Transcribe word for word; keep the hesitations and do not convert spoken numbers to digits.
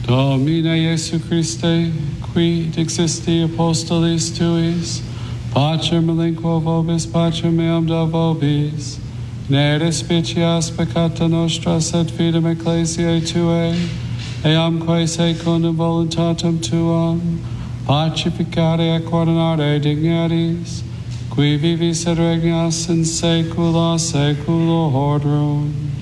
Domine Iesu Christe, qui dixisti apostolis tuis, pacem melinquo vobis, pacem meam da vobis, ne despicias peccata nostra, sed fidem ecclesiae tuae, eamque secundum voluntatem tuam, pacificare et coordinare dignities, qui vivis et regnas in saecula saeculorum.